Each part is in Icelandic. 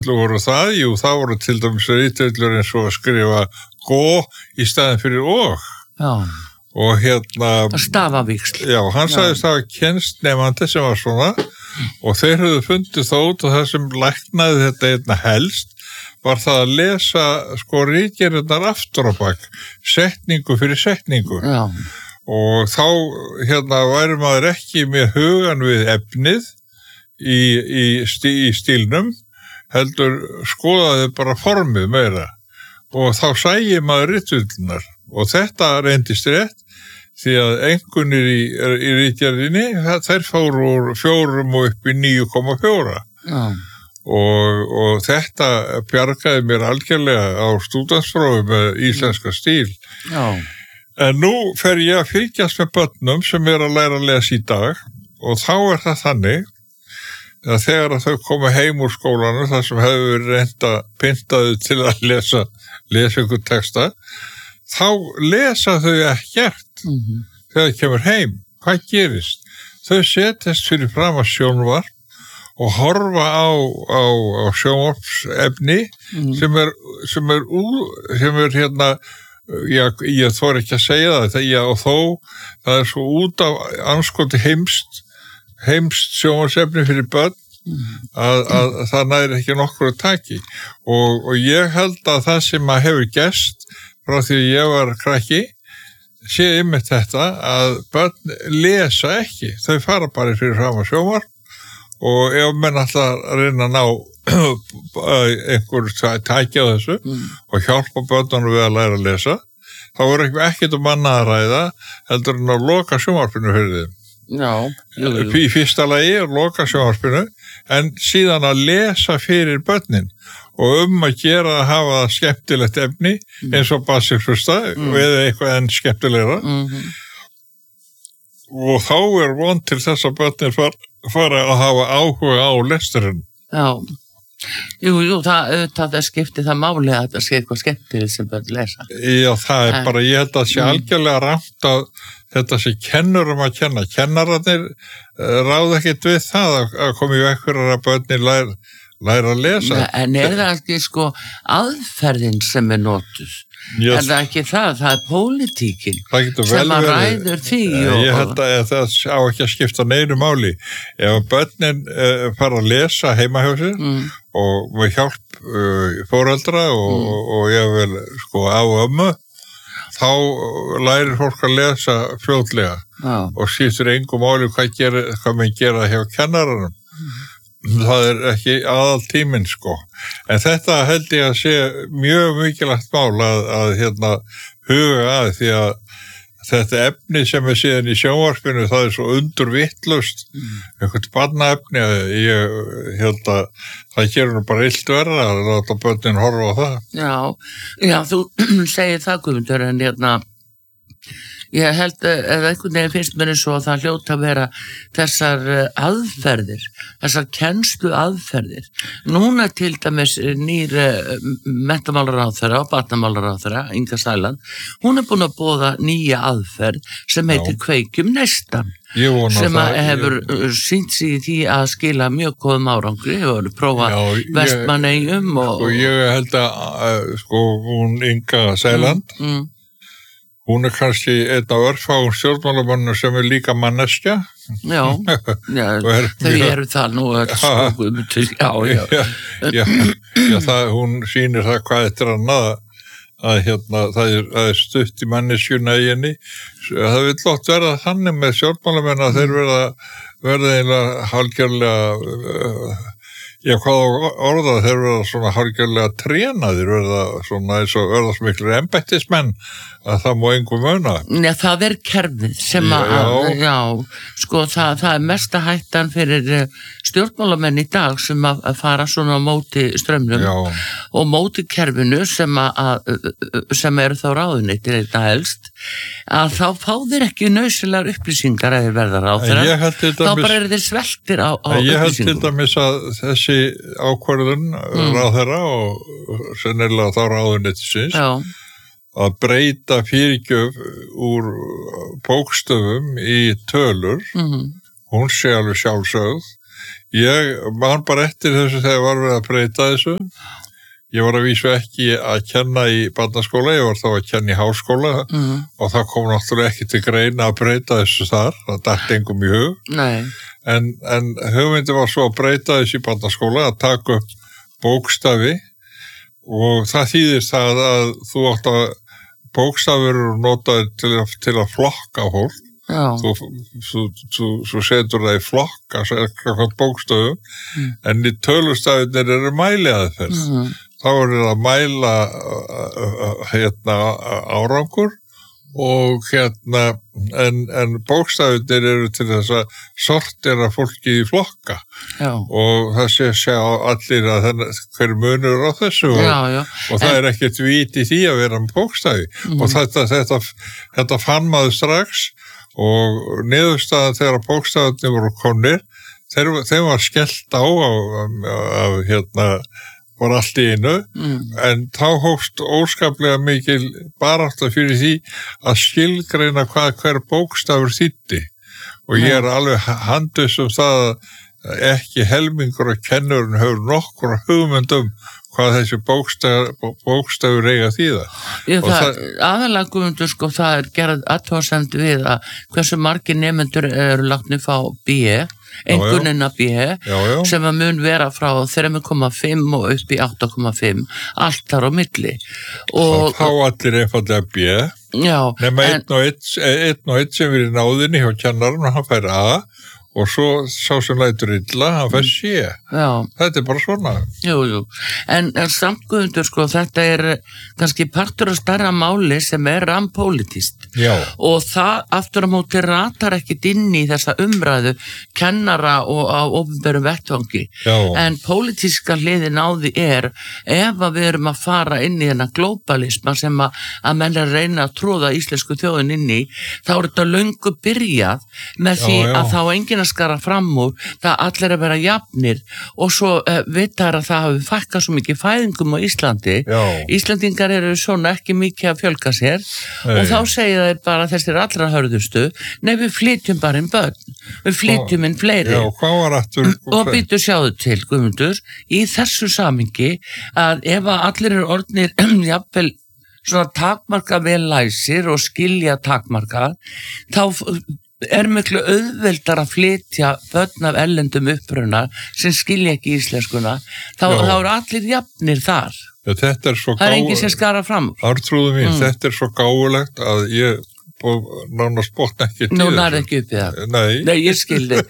voru það? Jú, það voru til dæmis rittöflur eins og að skrifa gå í staðin fyrir og. Já. Og stafavíxl. Já, hann sagðist það að kennsnemandi sem var svona og þeir höfðu fundið þó út og það sem læknaði þetta einna helst var það að lesa sko ritgerðirnar aftur á bak, setningu fyrir setningu. Já. Og þá væri maður ekki með hugan við efnið í stílnum, heldur skoðaði bara formið meira og þá sæi maður ritvélarnar og þetta reyndist rétt því að einkunnir í ritgerðinni þær fóru úr 4 og upp í 9,4 og þetta bjargaði mér algjörlega á stúdentsprófi með íslenska stíl. Já. En nú fer ég að fylgjast með börnum sem að læra að lesa í dag og þá það þannig að þegar að þau koma heim úr skólanum þar sem hefur verið reynt að pynta þau til að lesa einhvern texta, þá lesa þau ekkert þegar þau kemur heim. Hvað gerist? Þau setjast fyrir fram að sjónvarp og horfa á sjónvarpsefni sem er ég þori ekki að segja það, og þó það svo út af anskoti heimst sjónvarpsefni fyrir börn að það næri ekki nokkur að taki og ég held að það sem að hefur gerst frá því að ég var krakki sé einmitt þetta að börn lesa ekki, þau fara bara fyrir fram að sjónvarp og ef menn alltaf að reyna að ná einhver tæki á þessu og hjálpa börnunum við að læra að lesa, þá er ekkert annað að ræða heldur en að loka sjónvarpinu fyrir þeim. Já. Í fyrsta lagi að loka sjónvarpinu en síðan að lesa fyrir börnin og að gera að hafa skemmtilegt efni eins og basisfrusta eða eitthvað enn skemmtilegra og þá er von til þess að börnin fara að hafa áhuga á lesturinn. Já. Jú, það skipti það máli að það sé eitthvað skemmtilegt sem börn lesa. Já, það er bara, ég held að sé algjörlega rangt að þetta sé kennurum að kenna. Kennararnir ráða ekkert við það að koma í veg fyrir að börnin læra að lesa. En er það ekki aðferðin sem er notuð? Er það ekki það er pólitíkin sem að ræður því ég held að það á ekki að skipta neinu máli ef börnin fara að lesa heima hjá sér og með hjálp foreldra og ég vil á ömmu þá lærir fólk að lesa fljótlega og skiptir engu máli hvað menn gera hjá kennaranum. Það er ekki aðal tíminn en þetta held ég að sé mjög mikilvægt mál að huga að því að þetta efni sem er síðan í sjónvarpinu það er svo undurvitlaust einhvern barnaefni að ég held að það gerir nú bara illt verra að láta börnin horfa á það. Já, þú segir það Guðmundur en ég held að einhvern veginn finnst mér eins og að það hljóta að vera þessar aðferðir, þessar kennslu aðferðir. Núna til dæmis nýr menntamálaráðherra og barnamálaráðherra, Inga Sæland, hún er búin að boða nýja aðferð sem heitir Kveikjum neistan. Sem hefur sýnt sig í því að skila mjög góðum árangri, hefur prófað Vestmannaeyjum og ég held að hún Inga Sæland hún er kannski einn af örfáum stjórnmálamönnum sem er líka manneskja. Já, þau eru það nú hún sýnir það hvað þetta er annað að það er stutt í manneskjuna í henni. Það vil lótt verða þannig með stjórnmálamenn að þeir verða eiginlega hálfgerðlega hvað orða þeir verða svona hálfgerðlega trénaðir, verða svo miklu embættismenn að það má engu muna. Nei, það er kerfið sem það er mesta hættan fyrir stjórnmálamenn í dag sem að fara svona á móti straumnum og móti kerfinu sem eru þá ráðuneytir þetta helst, að þá fá þeir ekki nauðsynlegar upplýsingar að þeir verða ráðherra, þá bara eru þeir sveltir á upplýsingum. Ég held til dæmis að þessi ákvörðun ráðherra og sennilega þá ráðuneytisins að breyta fyrirgjöf úr bókstöfum í tölur, hún sé alveg sjálfsögð. Ég man bara eftir þessu þegar var við að breyta þessu. Ég var að vísu ekki að kenna í barnaskóla, ég var þá að kenna í háskóla og það kom náttúrulega ekki til greina að breyta þessu þar, það datt engum í hug. Nei. En hugmyndi var svo að breyta þessu í barnaskóla, að taka upp bókstafi og það þýðir það að þú átt að bókstafur eru notaðir til að flokka fólk. Þú setur það í flokka bókstafum en í tölustafinir eru mæliaðferð. Þá er það að mæla árangur og en bókstafinir eru til þess að sortera fólki í flokka. Og það sé allir að hver munur á þessu og það er ekkert vit í því að vera með bókstafi og þetta fann maður strax og niðurstaðan þegar bókstafarnir voru komnir þeim var skellt á var allt í einu en þá hófst óskaplega mikil barátta fyrir því að skilgreina hvað hver bókstafur þýddi og ég er alveg handviss það að ekki helmingur af kennurinn hefur nokkur hugmynd hvað þessi bókstafur eiga þýða. Aðalega Guðmundur, það er gerð athugasemd við að hversu margir nemendur eru látnir fá B, einkunnina B, sem að mun vera frá 3,5 og upp í 8,5, allt þar á milli. Og þá allir einfallega B, nema einn og einn sem er í náðinni hjá kennarinn og hann fær A, og svo sá sem lætur illa, hann fær C. Þetta er bara svona. Jú. En samt Guðmundur, þetta er kannski partur af stærra máli sem er rampólitískt. Og það aftur á móti ratar ekkit inn í þessa umræðu kennara og á opinberum vettvangi. En pólitíska hliðin á því ef að við erum að fara inn í þennan glóbalisma sem að menn er að reyna að tróða íslensku þjóðin inn í, þá er þetta löngu byrjað með því að þá enginn að skara fram úr, það allir að vera jafnir og svo vitar að það hafi fækkað svo mikið fæðingum á Íslandi. Íslandingar eru svona ekki mikið að fjölga sér og þá segja þeir bara þessir allra hörðustu, nei við flytjum bara inn börn, við flytjum inn fleiri. Hvað var aftur? Og býtu sjáðu til, Guðmundur, í þessu samingi að ef að allir eru orðnir jafnvel svona takmarka vel læsir og skilja takmarka, þá er miklu auðveldar að flytja börn af erlendum uppruna sem skilja ekki íslenskuna, þá eru allir jafnir þar. Þetta er svo það er enginn sem skara fram. Artrúðu mín, þetta er svo gáfulegt að ég nánast botna ekki til Nú nær ekki upp í það. Nei, ég skildi.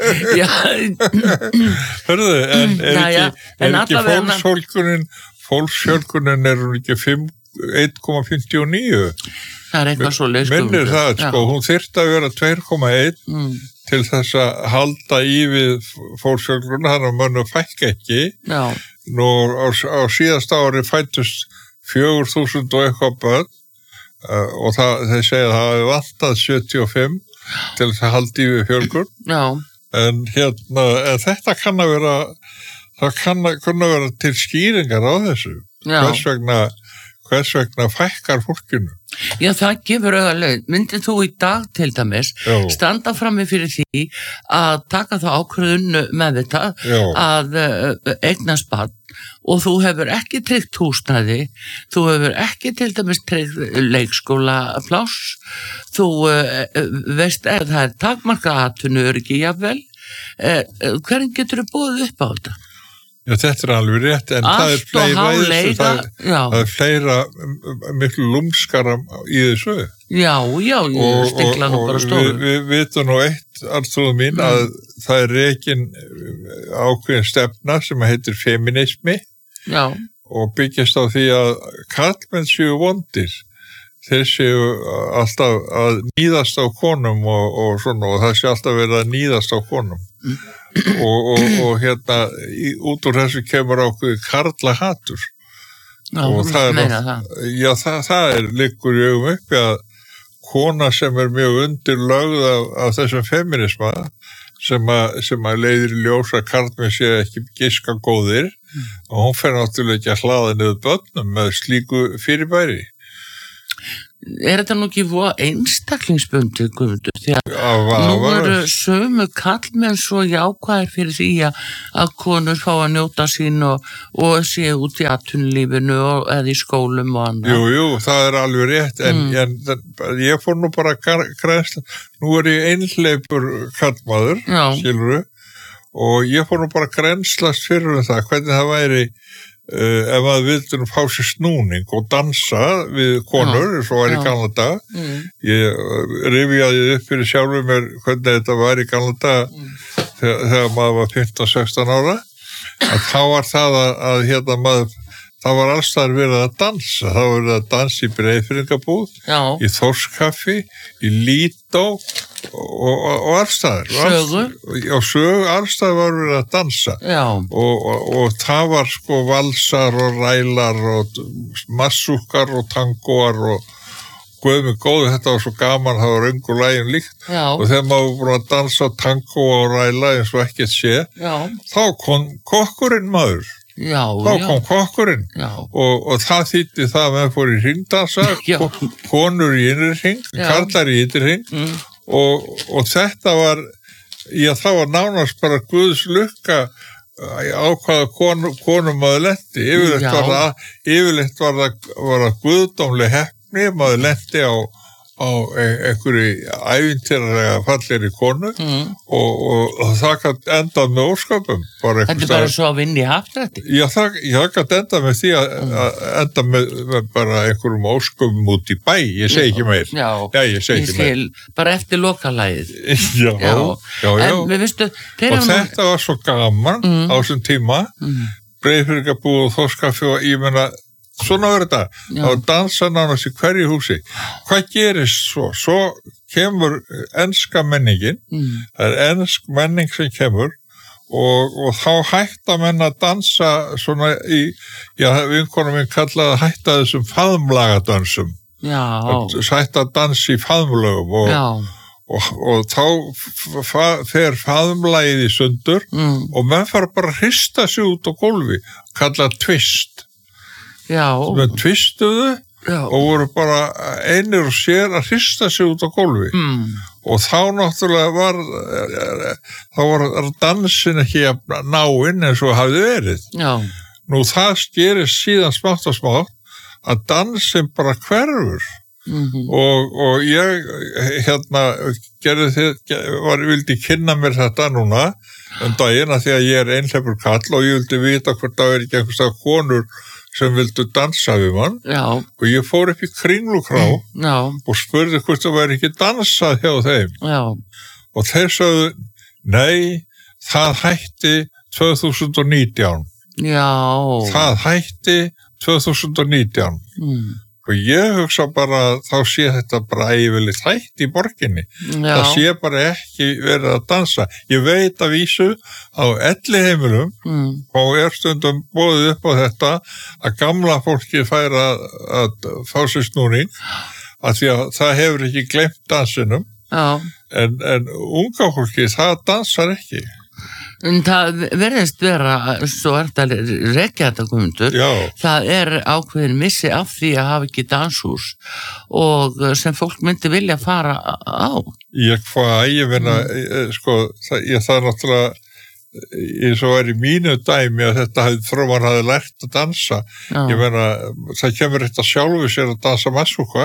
Hörðu, en ekki fólksfjölkunin er hún ekki 1,59? Það er eitthvað svo leyskum. Minnir það, hún þyrfti að vera 2,1 til þess að halda í við fólksfjölkunina, þannig að mönnum fækka ekki. Nú á síðasta ári fættust 4.000 og eitthvað börn og þeir segja að það hafi vantað 75 til þess að halda í við fjölkun. En þetta kann að vera, það kann að vera til skýringar á þessu. Hvers vegna fækkar fólkinu? Já, það gefur auðvitað. Myndið þú í dag til dæmis standa frammi fyrir því að taka þá ákvörðun með þetta að eignast barn og þú hefur ekki tryggt húsnæði, þú hefur ekki til dæmis tryggt leikskólapláss, þú veist að það er takmarkað atvinnuöryggi jafnvel, hvernig getur þú boðið upp á þetta? Já, þetta er alveg rétt, en það er fleira miklu lúmskara í þessu. Já, stikla nú bara stóru. Við vitum nú eitt, Arnþrúður mín, að það er rekin ákveðin stefna sem heitir feminismi og byggjast á því að karlmenn séu vondir. Þeir séu alltaf að níðast á konum og svona, og það sé alltaf verið að níðast á konum. og út úr þessu kemur ákveðið karlahatur og það er liggur í augum uppi að kona sem er mjög undirlögð af þessum feminisma sem að leiðir í ljós að karlmenn sé ekki giska góðir og hún fer náttúrulega ekki að hlaða niður börnum með slíku fyrirbæri. Er þetta nú ekki einstaklingsbundið, Guðmundur? því að nú eru sömu kallmenn svo jákvæðir fyrir því að konur fá að njóta sín og sé út í atvinnulífinu eða í skólum og annað. Jú, það er alveg rétt, en ég fór nú bara grænsla, nú er ég einhleipur kallmaður, skilurðu, og ég fór nú bara grænslast fyrir það, hvernig það væri ef maður vildi fá sér snúning og dansa við konur svo var í gamla dag ég rifjaði upp fyrir sjálfur mér hvernig þetta var í gamla dag þegar maður var 15-16 ára að þá var það að hérna maður það var alls þar verið að dansa það var verið að dansa í Breiðfirðingabúð í Þórskaffi í Lító og alls þar Sögu alls þar var verið að dansa og það var sko valsar og rælar og massúkar og tangóar og guð mig góður, þetta var svo gaman það var öngu lægin líkt og þegar maður búin að dansa tangó og ræla eins og ekkert sé þá kom kokkurinn maður þá kom kokkurinn og það þýddi það að maður fór í hringdansa konur í innri hring karlar í ytri hring og þetta var það var nánast bara Guðs lukka á hvaða konum maður lenti yfirleitt var það guðdómleg heppni maður lenti á einhverju ævintýralega fallegri konu og það kann endað með ósköpum Þetta er bara svo að vinna í happdrætti það kann endað með því að enda með bara einhverjum ósköpum út í bæ ég segi ekki meir ég segi ekki meir bara eftir lokalægið en við vistu og þetta var svo gaman á þessum tíma Breiðfirðingabúð og Þórskaffi og ég meina svona verður þetta og dansa nánast í hverju húsi hvað gerist svo kemur enska menningin það er ensk menning sem kemur og þá hætta menn að dansa svona í vinkonum minn kallaði að hætta þessum faðmlagadansum hætta að dansa í faðmlögum og þá fer faðmlagið í sundur og menn fara bara að hrista sig út á gólfi kallað twist sem tvistuðu og voru bara einir og sér að hrista sig út á gólfi og þá náttúrulega var dansin ekki náinn eins og hafði verið nú það skerist síðan smátt og smátt að dansin bara hverfur og ég vildi kynna mér þetta núna daginn að því að ég er einhleipur kall og ég vildi vita hvort það er ekki einhverstað konur sem vildu dansa við mann og ég fór upp í Kringlukrá og spurði hvort það væri ekki dansað hjá þeim og þeir sagðu nei, það hætti 2019 það hætti 2019 og ég hugsa bara þá sé þetta bara yfirleitt hætt í borginni það sé bara ekki verið að dansa ég veit að vísu á elliheimilum og er stundum boðið upp á þetta að gamla fólki fær að fá sér snúning af því að það hefur ekki gleymt dansinum en unga fólki það dansar ekki En það verðist vera, svo er þetta rekja þetta Guðmundur, það er ákveðin missi af því að hafa ekki danshús og sem fólk myndi vilja fara á. Ég meina, það er náttúrulega, eins og var í mínu dæmi að þetta þróman hafði lært að dansa. Ég meina, það kemur þetta sjálfu sér að dansa massúka,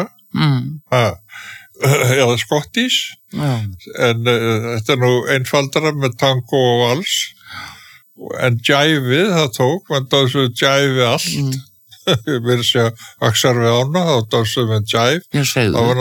eða skottís en þetta er nú einfaldara með tango og vals en djæfið það tók mann dansuði djæfið allt mér sé aksar við ána þá dansuði með djæf það var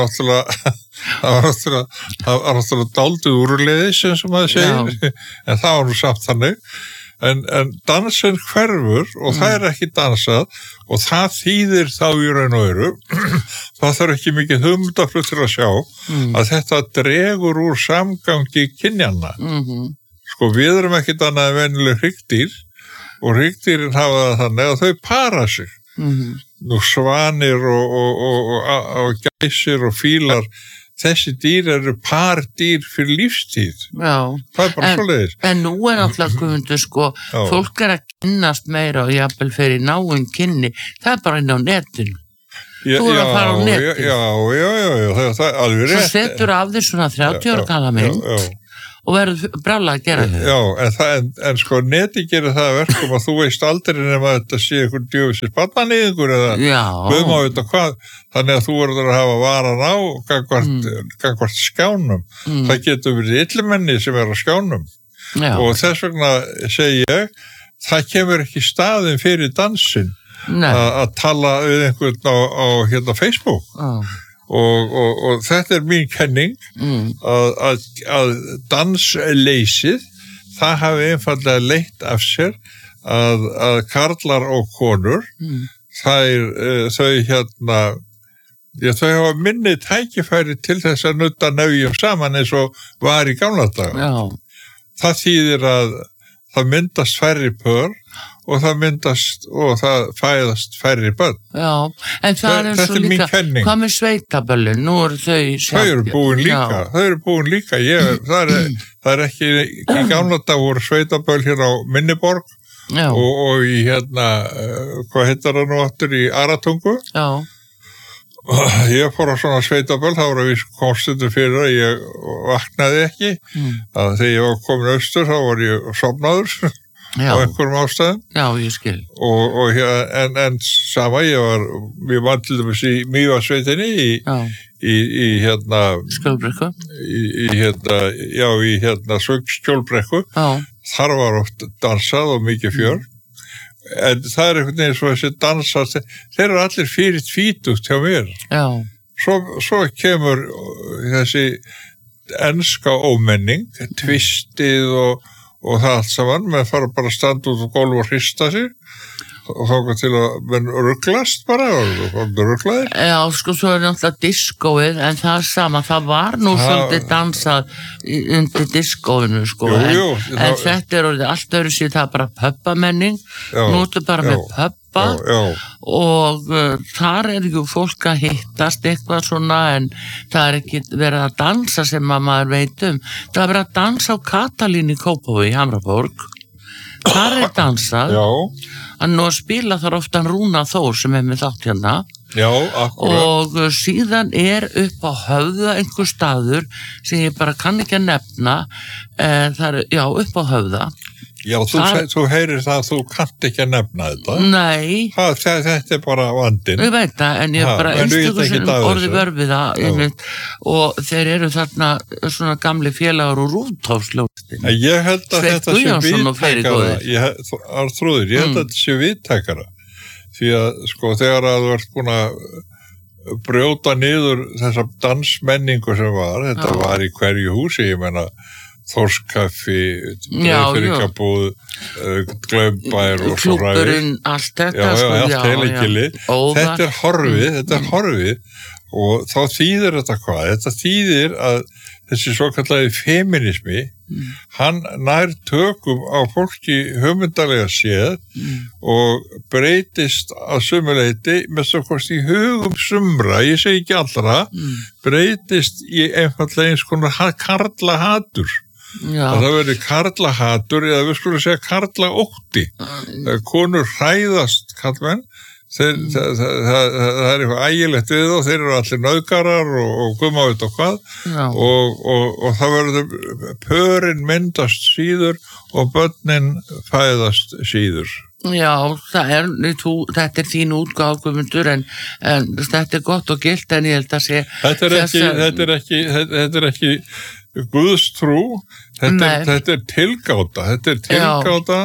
náttúrulega daldið úrleiðis eins og maður segir en það var nú samt þannig en dansin hverfur og það er ekki dansað og það þýðir þá í raun og veru það þarf ekki mikið hugmyndaflug til að sjá að þetta dregur úr samgangi kynjanna sko við erum ekkit annað en venjuleg hryggdýr og hryggdýrin hafa það þannig að þau para sig nú svanir og gæsir og fílar þessi dýr eru pardýr fyrir lífstíð það er bara svoleiðis en nú er náttúrulega Guðmundur sko fólk er að kynnast meira og jafnvel fyrir náinn kynni það er bara inn á netinu þú er að fara á netið. Já, það er alveg rétt. Svo setur af þér svona 30 ára gamla mynd og verður brjálæði að gera þau. Já, en sko netið gerir það að verkum að þú veist aldrei nema að þetta sé einhvern djöfisins barnanýðingur eða guðmávita hvað, þannig að þú verður að hafa varan á gangvart skjánum. Það getur verið illimenni sem er á skjánum. Og þess vegna segi ég, það kemur ekki staðin fyrir dansinn að tala við einhvern á Facebook. Og þetta er mín kenning að dansleysið það hafi einfallega leitt af sér að karlar og konur þau hafa minni tækifæri til þess að nutta nefjum saman eins og var í gamla daga. Það þýðir að það myndast færri pör og það fæðast færri börn. Já, en það er eins og líka, hvað með sveitaböllin? Nú eru þau eru búin líka. Það er ekki, í gamla dag voru sveitaböll hér á Minniborg og í hvað heitir það nú aftur, í Aratungu. Já. Ég fór á svona sveitaböll, það voru að við komstundu fyrir að ég vaknaði ekki. Þegar ég var komin austur, þá var ég sofnaður. Á einhverjum ástæðum. Já, ég skil. En sama, við var til dæmis í Mývatnssveitinni í Skjólbrekku. Í Skjólbrekku. Þar var oft dansað og mikið fjör. En það er einhvern veginn svo þessi dansar, þeir eru allir fyrir tvítugt hjá mér. Já. Svo kemur þessi enska ómenning, tvistið og það allt saman, menn fara bara að standa út á gólf og hrista sig og þá til að menn rugglast bara og rugglaðir. Já, sko, svo er náttúrulega diskóið, en það er sama, það var nú svolítið dansað undir diskóinu, sko, en þetta er orðið allt öðru síðan, það er bara pöppamenning, nú ertu bara með pöppa og þar er ju fólk að hittast eitthvað svona, en það er ekki verið að dansa sem maður veit það er verið að dansa á Katalín í Kópavogi, í Hamraborg. Þar er dansað að nú að spila þar oftan Rúna Þór sem er með þátt hérna. Já, akkurat. Og síðan er upp á Höfða einhver staður sem ég bara kann ekki að nefna, það er, upp á Höfða. Já, þú heyrir það að þú kannt ekki að nefna þetta. Nei. Þetta er bara vandinn. Ég veit það, en ég bara einstöku sem orði vörfið það, og þeir eru þarna svona gamli félagar og rúðtófsljóðstin. Ég held að þetta sé viðtækara. Arnþrúður, ég held að þetta sé viðtækara. Því að, sko, þegar að þú ert búin að brjóta niður þessa dansmenningu sem var, þetta var í hverju húsi, ég meina, Þórskaffi, Dreifirikabúð, Glaumbær og svo ræði. Klúbburinn, allt þetta. Allt heiligili. Þetta er horfið og þá þýðir þetta hvað? Þetta þýðir að þessi svokallagi feminismi, hann nær tökum á fólki hugmyndalega séð og breytist að sumuleyti með svo kost í hugum sumra, ég segi ekki allra, breytist í einfallega eins konar karlahatur. Að það verður karlahatur eða við skulum segja karlaótti. Konur hræðast kallmenn, það er eitthvað ægilegt við og þeir eru allir nauðgarar og guðmávit og hvað og það verður pörin myndast síður og börnin fæðast síður. Já, þetta er þín útgáfa, Guðmundur, en þetta er gott og gilt, en ég held að sé Þetta er ekki Guðstrú, þetta er tilgáta,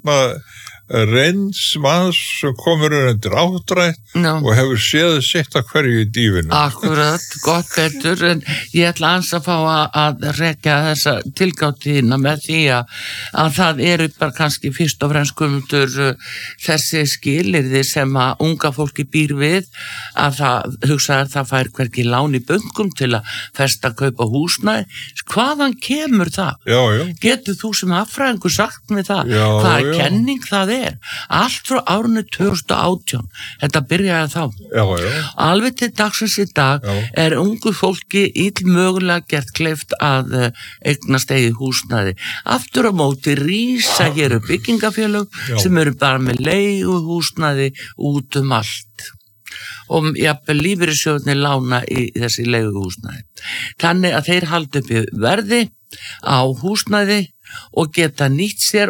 reyns manns sem komur undir átrætt og hefur séð sitt að hverju í dífinu. Akkurat, gott betur, en ég ætla aðeins að fá að rekja þessa tilgáttíðina með því að það eru bara kannski fyrst og fremst Guðmundur þessi skilyrði sem að unga fólki býr við, að það hugsaðar það fær hvergi lán í bönkum til að festa kaupa húsnæði. Hvaðan kemur það? Getur þú sem affræðingur sagt með það? Hvaða kenning það er? Allt frá árinu 2018 þetta byrjaði þá. Alveg til dagsins í dag er ungu fólki illmögulega gert kleift að eignast eigið húsnæði. Aftur á móti rísa hér byggingafélög sem eru bara með leiguhúsnæði út allt. og jafnvel lífeyrissjóðirnir lána í þessi leiguhúsnæði. Þannig að þeir halda upp í verði á húsnæði og geta nýtt sér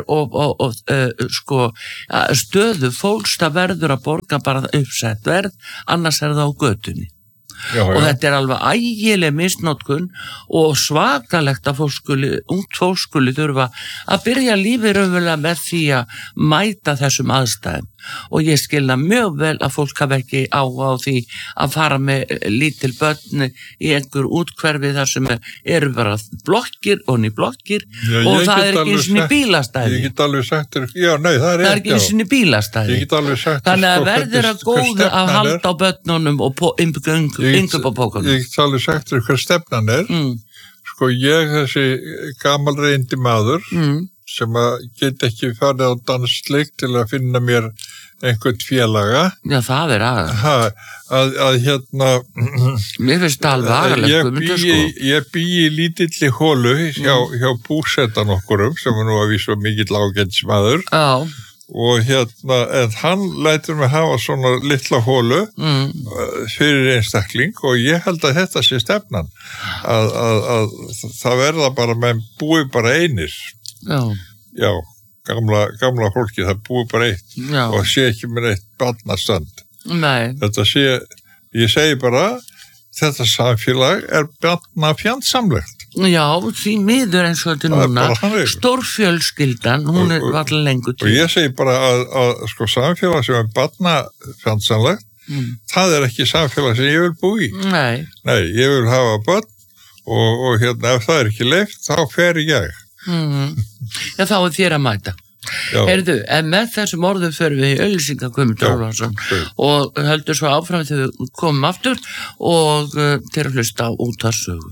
stöðu fólks það verður að borga bara uppsett verð, annars það á götunni. Og þetta alveg ægileg misnotkun og svakalegt að ungt fólk skuli þurfa að byrja lífið raunverulega með því að mæta þessum aðstæðum og ég skilna mjög vel að fólk hafa ekki áhuga á því að fara með lítil börn í einhver útkverfi þar sem eru bara blokkir og ný blokkir og það ekki eins og ný bílastæði. Ég get alveg sagt þér, það er ekki eins og ný bílastæði. Ég get alveg sagt þér. Þannig að verður að góða að halda á börnunum og yngur á bókunum. Ég get alveg sagt þér hvað stefnan er. Ég þessi gamalreyndi maður sem að get ekki farið á dansleik til að finna mér einhvern félaga. Já, það er að mér finnst það alveg agalegt. Ég bý í lítilli hólu hjá búsettan okkurum sem er nú að vísa mikill ágætismaður. Já. Og en hann lætur mig hafa svona litla hólu fyrir einstakling og ég held að þetta sé stefnan að það verða bara menn búi bara einir. Já, gamla fólki, það búi bara eitt og sé ekki með eitt barnastand. Nei. Ég segi bara, þetta samfélag er barnafjandsamlegt. Já, því miður eins og þetta núna, stórfjölskyldan, hún er allir lengur til. Og ég segi bara að samfélag sem er barnafjandsamlegt, það er ekki samfélag sem ég vil búi í. Nei, ég vil hafa barn og ef það er ekki leyft, þá fer ég. Já, þá er þér að mæta. Heyrðu, en með þessum orðum förum við í auglýsingar Guðmundur Ólafsson og höldum svo áfram þegar við komum aftur og til að hlusta á útvarpssögu.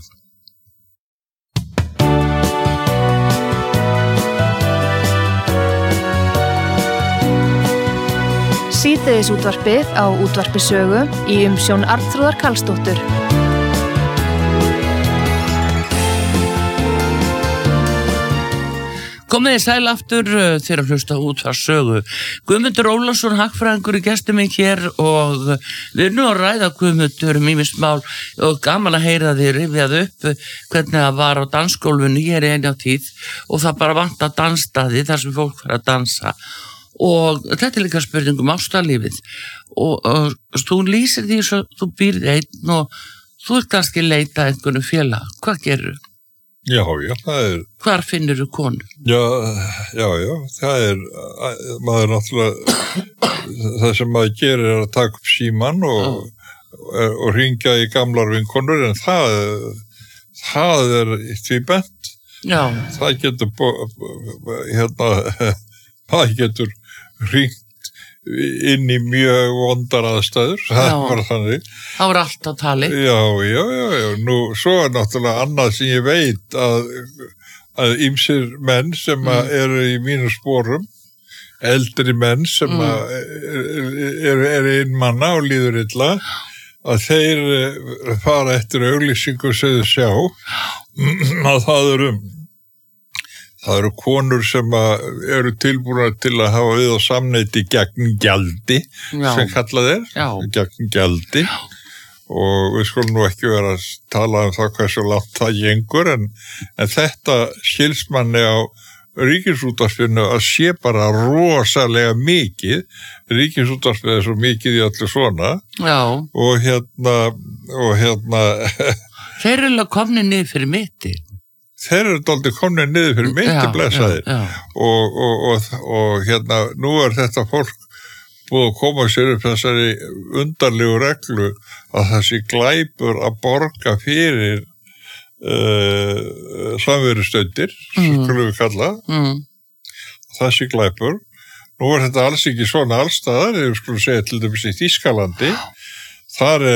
Síðdegisútvarpið á útvarpssögu í umsjón Arnþrúðar Karlsdóttur. Komið sæl aftur þegar að hlusta útvarpssögu. Guðmundur Ólafsson, hagfræðingur í gestum minn hér og við erum nú að ræða Guðmundur ýmis mál og gaman að heyra þig rifjað upp hvernig það var á dansgólfinu hér í einu á tíð og það bara vanta dansstaði þar sem fólk fyrir að dansa og þetta er líka spurning ástarlífið og þú lýsir því svo þú býrð einn og þú ert kannski leita einhvern félag. Hvað gerur? Já, það er... Hvar finnur þú konu? Já, það er, maður náttúrulega, það sem maður gerir er að taka upp símann og hringja í gamlar vinkonur, en það er því bent. Já. Það getur hringt inn í mjög vondar aðstæður, það er bara þannig. Það var allt á tali. Já, nú, svo er náttúrulega annað sem ég veit að ýmsir menn sem eru í mínum sporum, eldri menn sem eru einmanna og líður illa, að þeir fara eftir auglýsingu sem þau sjá, að það eru konur sem eru tilbúnar til að hafa við á samneyti gegn gjaldi, sem kallað er, gegn gjaldi. Og við skulum nú ekki vera að tala um það hversu langt það gengur, en þetta skilst manni á Ríkisútvarpinu að sé bara rosalega mikið. Ríkisútvarpinu er svo mikið í öllu svona. Já. Og Þeir eru alveg komnir niður fyrir mitti. Þeir eru dálítið komnir niður fyrir mitti blessaðir. Og nú er þetta fólk búið að koma sér upp þessari undarlegu reglu að þessi glæpur að borga fyrir samverustöndir, skulum við kalla, þessi glæpur. Nú er þetta alls ekki svona allstaðar, ég skulum segja til dæmis í Þýskalandi, þar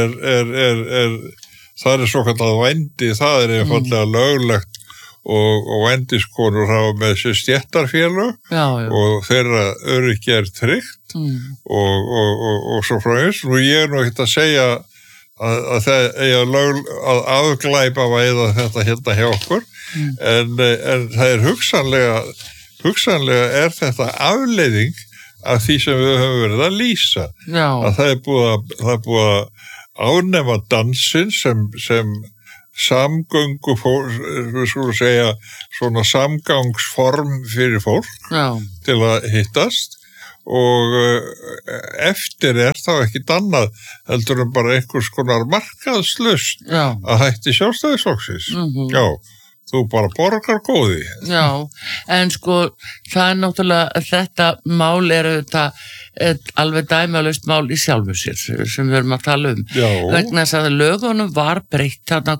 er svo kallað vændi, það er einfallega löglegt og vændiskonur hafa með sér stéttarfélög og þeirra öryggi er tryggt og svo framins. Nú ég er nú ekkert að segja að það að afglæpa væða þetta hérna hjá okkur, en það er hugsanlega er þetta afleiðing af því sem við höfum verið að lýsa. Já. Að það er búið að ánema dansinn sem samgöngu, við skulum segja, svona samgangsform fyrir fólk til að hittast og eftir þá ekkit annað heldur bara einhvers konar markaðslust að hætti Sjálfstæðisflokksins. Já, þú bara borgar góði. Já, en sko það náttúrulega, þetta mál auðvitað alveg dæmalaust mál í sjálfu sér sem við erum að tala vegna þess að lögunum var breytt þarna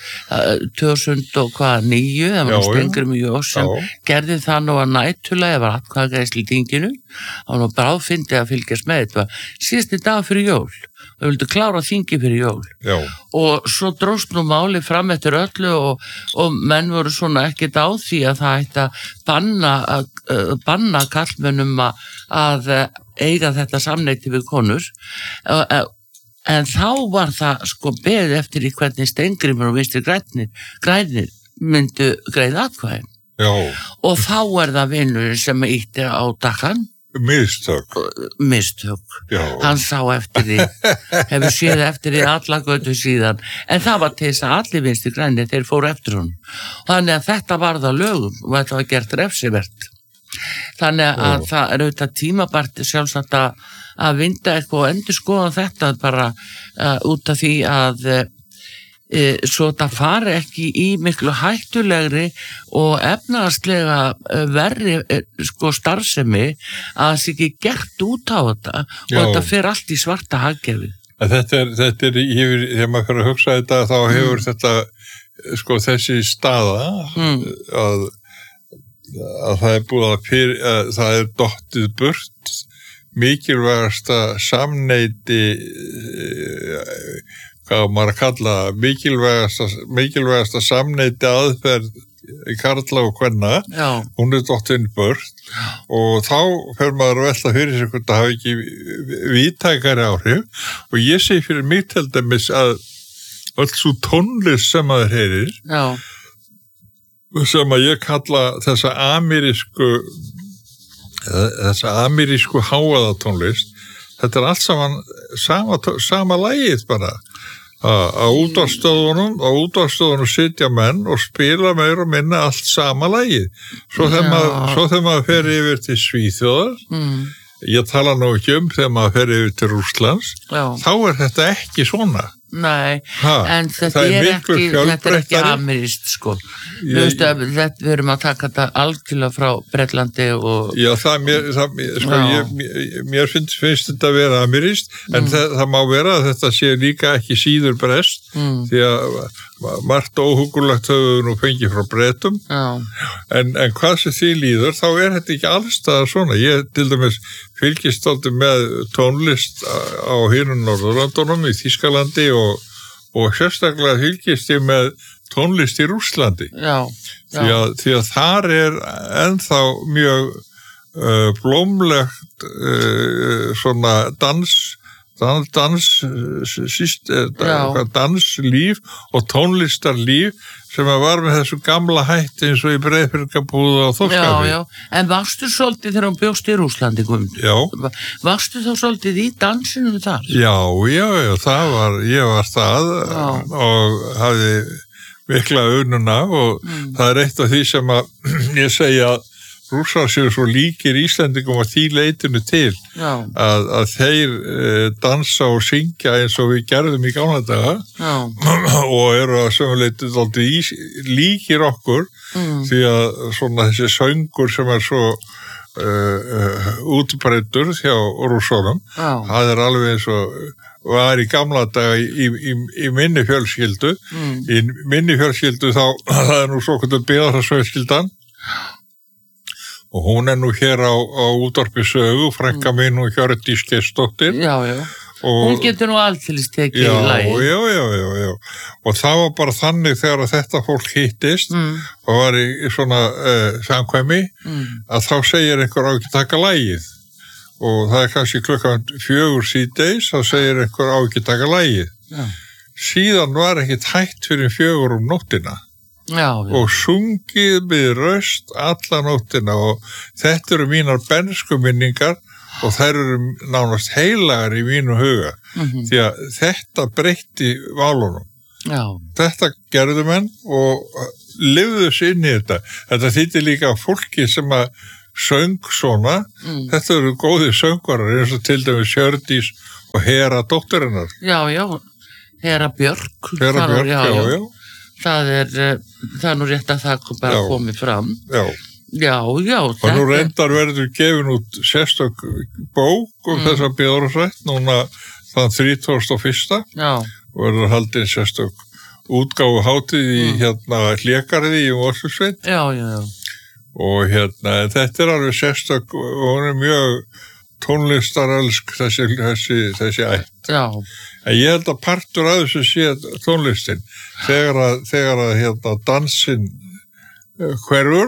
2009 það var Steingrímur Jós sem gerði það nú að nætulega var atkvæðagreiðslu í þinginu og nú bráðfyndi að fylgjast með þetta síðasti dag fyrir jól við vildum klára þingi fyrir jól og svo dróst nú máli fram eftir öllu og menn voru svona ekkert á því að það ætti að banna karlmönnum að eiga þetta samneyti við konur en þá var það sko beðið eftir í hvernig Steingrímur og Vinstri grænir myndu greiða atkvæðin og þá það vinurinn sem ýtti á dakkan Mistök. Hann sá eftir því hefur séð eftir því alla götu síðan en það var til þess að allir Vinstri grænir þeir fóru eftir honum þannig að þetta varð að lögum og þetta var gert refsivert þannig að það auðvitað tímabært sjálfsagt að vinda eitthvað og endurskoða þetta bara út af því að svo þetta fari ekki í miklu hættulegri og efnahagslega verri sko starfsemi að það sé ekki gert út á þetta og þetta fer allt í svarta hagkerfi. Þetta er þegar maður fyrir að hugsa þetta þá hefur þetta sko þessi staða að það er búið að það er dottið burt mikilvægasta samneyti hvað maður að kalla mikilvægasta samneyti aðferð karla og kvenna hún er dottin burt og þá fer maður að velta fyrir sig hvort það hafi ekki víðtækari áhrif og ég segi fyrir mig til dæmis að öll svo tónlist sem maður heyrir sem að ég kalla þessa amerísku háaðatónlist þetta allt saman sama lagið bara á útvarpsstöðunum sitja menn og spila meira og minna allt sama lagið svo þegar maður fer yfir til Svíþjóðar ég tala nú ekki þegar maður fer yfir til Rússlands þá þetta ekki svona Nei, en þetta er ekki amerískt sko við erum að taka þetta algjörlega frá Bretlandi og Já, mér finnst þetta að vera amerískt en það má vera að þetta sé líka ekki síður brest því að margt óhugulegt höfum nú fengið frá Bretum en hvað sem því líður þá þetta ekki allstaðar svona ég til dæmis fylgist alltaf með tónlist á hinum Norðurlandunum í Þýskalandi og sérstaklega fylgist ég með tónlist í Rússlandi því að þar ennþá mjög blómlegt svona danslíf og tónlistarlíf sem var með þessu gamla hætti eins og í Breiðfirðingabúð og Þorskafi. En varstu svolítið þegar hún bjóst í Rússlandi, Guðmundur? Varstu þá svolítið í dansinu þar? Já, ég var það og hafði mikla ununa og það er eitt af því sem að ég segja að Rússar séu svo líkir Íslendingum að því leitinu til að þeir dansa og syngja eins og við gerðum í gamla daga og eru að sömuleitið aldrei líkir okkur því að svona þessi söngur sem er svo útbreiddur hjá Rússunum það er alveg eins og var í gamla daga í minni fjölskyldu þá það er nú svo hvernig Beðarsfjölskyldan og hún er nú hér á útvarpi sögu, frænka mín og Hjördís Geirsdóttir. Hún getur nú alltils tekið í lagi. Já. Og það var bara þannig þegar að þetta fólk hittist og var í svona samkvæmi að þá segir einhver á ekki taka lagið. Og það er kannski klukkan 4 síðdegis, þá segir einhver á ekki taka lagið. Síðan var ekkit hætt fyrir 4 nóttina. Og sungið með röst alla nóttina og þetta eru mínar bernskuminningar og þær eru nánast heilagar í mínu huga því að þetta breytti málunum. Já. Þetta gerðu menn og lifðu sig inn í þetta. Þetta þýddi líka fólki sem að söng svona, þetta eru góðir söngvarar eins og til dæmis Hjördís og Hera dótturinnar. Já, Hera Björk. Hera Björk, já. Það er nú rétt að það bara komið fram. Já. Og nú reyndar verður gefin út sérstök bók þessa Bíðarásrætt, núna þann 31. Já. Og verður haldin sérstök útgáfu hátíð í Hlégarði í Mosfellssveit. Já. Og þetta er alveg sérstök og hún er mjög tónlistarelsk þessi ætt. Já. En ég held að partur af þessu sé tónlistin. Þegar að dansinn hverfur,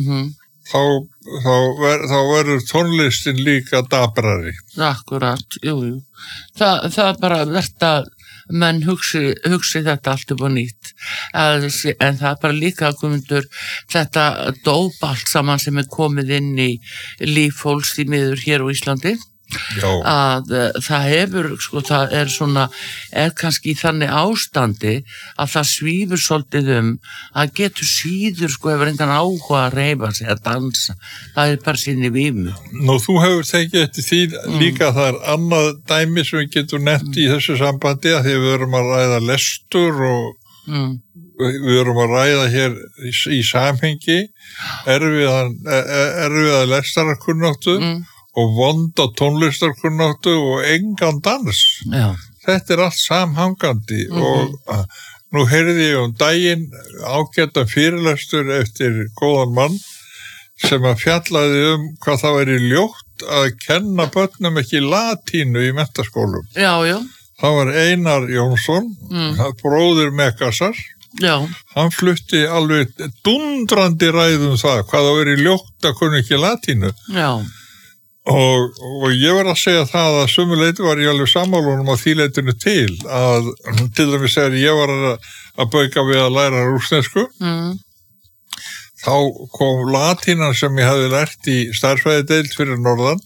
þá verður tónlistin líka dabrari. Akkurat, jú. Það er bara verðt að menn hugsi þetta allt upp á nýtt. En það er bara líka Guðmundur, þetta dóp allt saman sem er komið inn í líf fólks í miður hér á Íslandi. Já. Að það hefur, það er kannski í þannig ástandi að það svífur svolítið að getur síður, hefur engan áhuga að reyfa sig, að dansa. Það er bara sinni vímu. Nú, þú hefur tekið eftir því líka það er annað dæmi sem við getum nefnt í þessu sambandi að því við erum að ræða lestur og við erum að ræða hér í samhengi erfiða lestarkunnáttu og vonda tónlistarkunnáttu og engan dans. Já. Þetta er allt samhangandi og nú heyrði ég daginn ágætan fyrirlestur eftir góðan mann sem að fjallaði hvað það væri ljótt að kenna börnum ekki latínu í menntaskólum. Já. Það var Einar Jónsson, bróðir Megasar. Já. Hann flutti alveg dundrandi ræðum það, hvað það væri ljótt að kunna ekki latínu. Já. Og ég verð að segja það að sömuleyti var ég alveg sammálunum á því leitinu til að til dæmis þegar ég var að bauka við að læra rússnesku þá kom latínan sem ég hafði lært í stærðfræðideild fyrir norðan.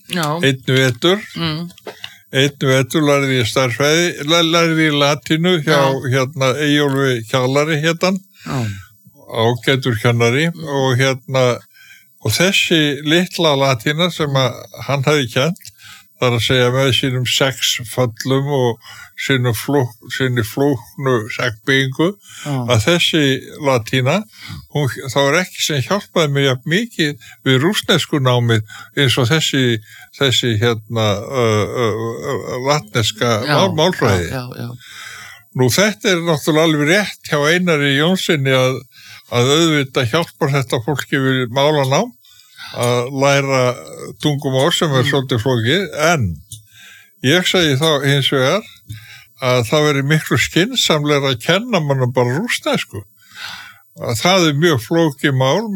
Einn vetur lærði ég stærðfræði, lærði ég latínu hjá Eyjólfi Kjallari ágætur kennari og þessi litla latína sem hann hafði kennt, þar að segja með sínum 6 föllum og sinni flóknu segbyggingu, að þessi latína, þá er ekki sem hjálpaði mig jafn mikið við rússnesku námið eins og þessi latneska málfræði. Já. Nú þetta er náttúrulega alveg rétt hjá Einari Jónssoni að auðvitað hjálpar þetta fólki við málanám að læra tungumál sem er svolítið flókið, en ég segi þá hins vegar að það veri miklu skynsamlega að kenna mann bara rússnesku. Það er mjög flókið mál,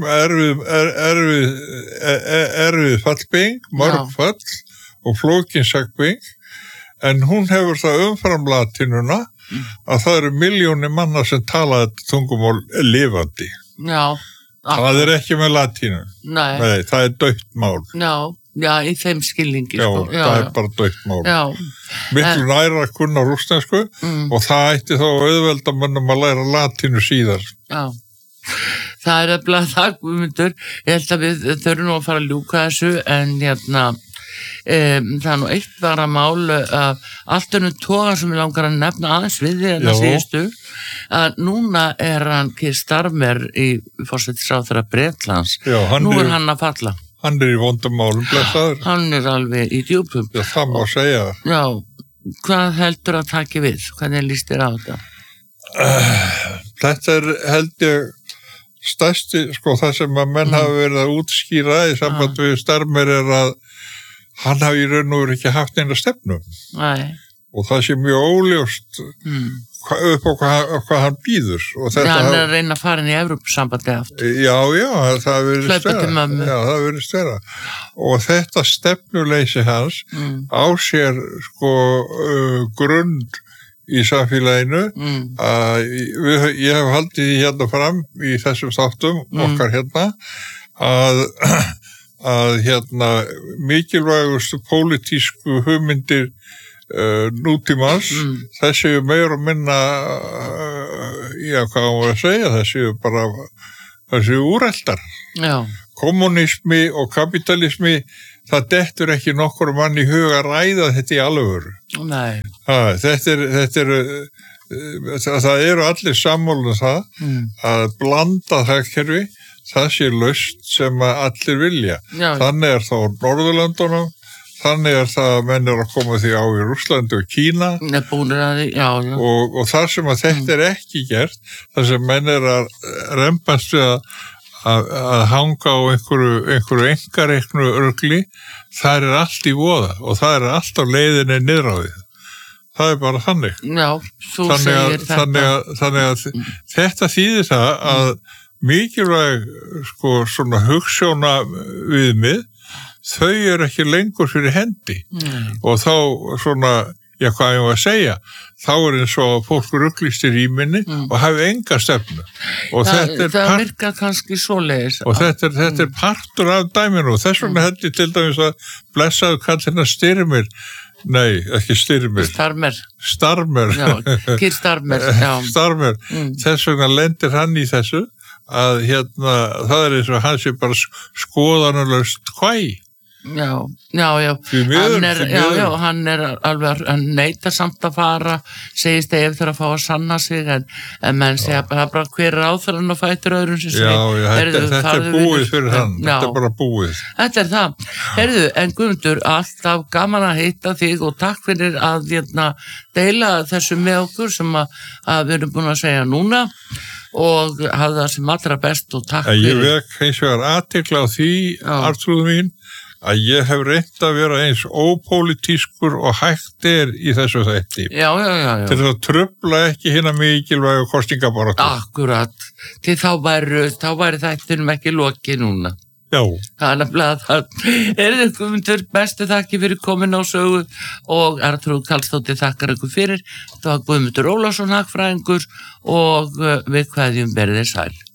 erfið fallbygging, mörg fall og flókin segbyging, en hún hefur það umfram latínuna að það eru milljónir manna sem tala þetta tungumál lifandi. Já. Það er ekki með latínu. Nei, það er dautt mál. Já, í þeim skilningi. Já, það er bara dautt mál. Já. Miklu næra að kunna rússnesku og það ætti þá auðvelda mönnum að læra latínu síðar. Já. Það er eftir það, Guðmundur. Ég held að við þurfum nú að fara að ljúka þessu, en það er nú eitt bara mál allt toga sem ég langar að nefna aðeins við því síðustu að núna er hann Keir Starmer í forsætisráðherra Bretlands. Nú er hann að falla. Hann er í vondum málum, blessaður. Hann er alveg í djúpum. Já, það má segja. Já, hvað heldur að taki við? Hvernig líst þér á þetta? Þetta er held ég stærsti, það sem að menn hafa verið að útskýra í samband við Starmer er að hann hafi í raun og veru ekki haft eina stefnu. Nei. Og það sé mjög óljóst upp á hvað hann býður. Hann er að reyna að fara inn í Evrópusambandi aftur. Já, það verið stverra. Og þetta stefnuleysi hans á sér grunn í samfélaginu að ég hef haldið því hérna fram í þessum þáttum okkar hérna að mikilvægustu pólitísku hugmyndir nútímans, þessi meira og minna hvað var að segja, þessi úreltar. Já. Kommunismi og kapitalismi, það dettur ekki nokkur mann í hug að ræða þetta í alvöru. Nei. Það eru allir sammála það að blanda hagkerfi, það sé lausn sem að allir vilja. Já. Þannig er það á Norðurlöndunum, þannig er það að menn að koma því á í Rússlandi og Kína. Já. Og þar sem að þetta er ekki gert, þar sem menn að rembast við að hanga á einhverju einkareiknu örgli, það er allt í voða og það er allt á leiðinni niður á því. Það er bara þannig. Já, þú segir þetta. Þannig að þetta þýðir það að mikilvæg svona hugsjóna viðmið, þau eru ekki lengur fyrir hendi. Og þá svona, hvað ég var að segja, þá er eins og fólk ruglist í rýminni og hafi enga stefnu. Og það virkar kannski svoleiðis. Og þetta er partur af dæminu og þess vegna held ég til dæmis að blessaðu kallina Styrmir. Nei, ekki Styrmir. Starmer. Já, Keir Starmer. Já. Starmer. Þess vegna lendir hann í þessu að það er eins og hann sé bara skoðanalaust hvæ. Já. Hann er alveg, hann neitar samt að fara, segist ef þarf að fá að sanna sig, en menn segja bara hver er áþrann og fætur öðrum sem segir. Þetta er búið fyrir hann, þetta er bara búið. Þetta er það. Heyrðu, en Guðmundur, alltaf gaman að hitta þig og takk fyrir að deila þessu með okkur sem að við erum búin að segja núna og hafa það sem allra best og takk fyrir. Ég vek eins og athygla á því, Arnþrúður mín, að ég hef reynt að vera eins ópólitískur og hægt í þessu þætti. Já. Til að trufla ekki hina mikilvægu kosningabaráttu. Akkurat. Til þá væri þættinum ekki lokið núna. Já. Það er nefnilega það. Þið Guðmundur, bestu þakki fyrir komin á sögu og Arnþrúður Karlsdóttir þakkar ykkur fyrir. Það var Guðmundur Ólafsson hagfræðingur og við kveðjum verið sæl.